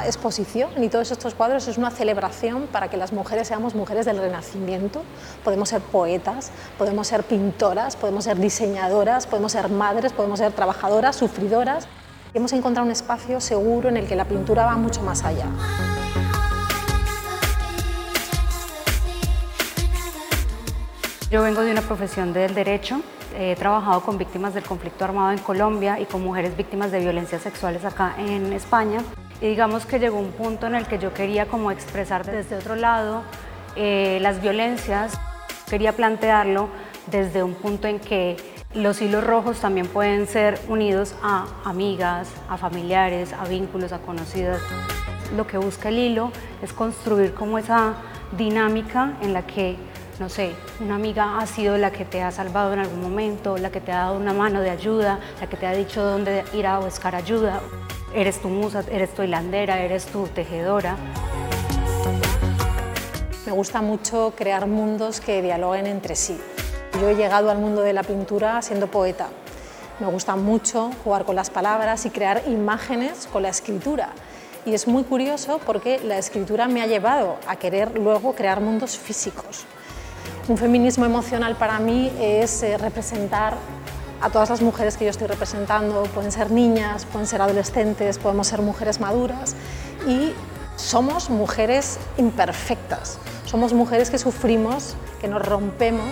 exposición y todos estos cuadros es una celebración para que las mujeres seamos mujeres del Renacimiento. Podemos ser poetas, podemos ser pintoras, podemos ser diseñadoras, podemos ser madres, podemos ser trabajadoras, sufridoras. Hemos encontrado un espacio seguro en el que la pintura va mucho más allá. Yo vengo de una profesión del derecho, he trabajado con víctimas del conflicto armado en Colombia y con mujeres víctimas de violencias sexuales acá en España. Y digamos que llegó un punto en el que yo quería como expresar desde otro lado las violencias. Quería plantearlo desde un punto en que los hilos rojos también pueden ser unidos a amigas, a familiares, a vínculos, a conocidas. Lo que busca el hilo es construir como esa dinámica en la que, no sé, una amiga ha sido la que te ha salvado en algún momento, la que te ha dado una mano de ayuda, la que te ha dicho dónde ir a buscar ayuda. Eres tu musa, eres tu hilandera, eres tu tejedora. Me gusta mucho crear mundos que dialoguen entre sí. Yo he llegado al mundo de la pintura siendo poeta. Me gusta mucho jugar con las palabras y crear imágenes con la escritura. Y es muy curioso porque la escritura me ha llevado a querer luego crear mundos físicos. Un feminismo emocional para mí es representar a todas las mujeres que yo estoy representando. Pueden ser niñas, pueden ser adolescentes, podemos ser mujeres maduras y somos mujeres imperfectas. Somos mujeres que sufrimos, que nos rompemos.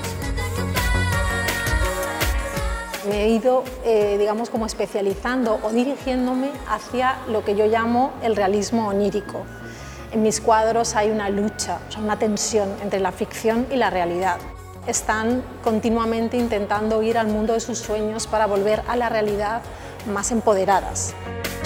Me he ido, digamos, como especializando o dirigiéndome hacia lo que yo llamo el realismo onírico. En mis cuadros hay una lucha, o sea, una tensión entre la ficción y la realidad. Están continuamente intentando ir al mundo de sus sueños para volver a la realidad más empoderadas.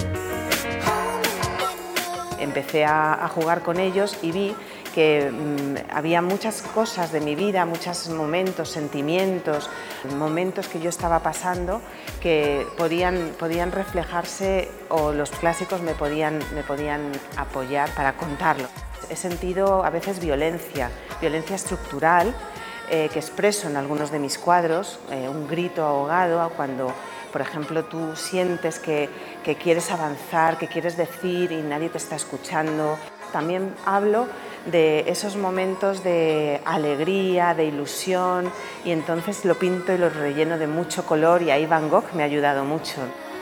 Empecé a jugar con ellos y vi que había muchas cosas de mi vida, muchos momentos, sentimientos, momentos que yo estaba pasando que podían reflejarse o los clásicos me podían apoyar para contarlo. He sentido a veces violencia estructural que expreso en algunos de mis cuadros, un grito ahogado cuando, por ejemplo, tú sientes que quieres avanzar, que quieres decir y nadie te está escuchando. También hablo de esos momentos de alegría, de ilusión, y entonces lo pinto y lo relleno de mucho color, y ahí Van Gogh me ha ayudado mucho.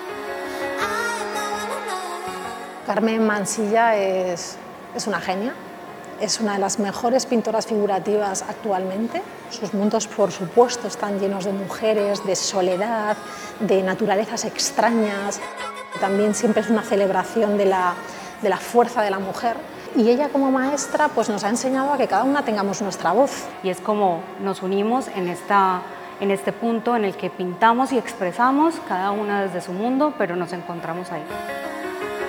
Carmen Mansilla es una genia, es una de las mejores pintoras figurativas actualmente. Sus mundos, por supuesto, están llenos de mujeres, de soledad, de naturalezas extrañas. También siempre es una celebración de la fuerza de la mujer. Y ella como maestra pues nos ha enseñado a que cada una tengamos nuestra voz. Y es como nos unimos en este punto en el que pintamos y expresamos cada una desde su mundo, pero nos encontramos ahí.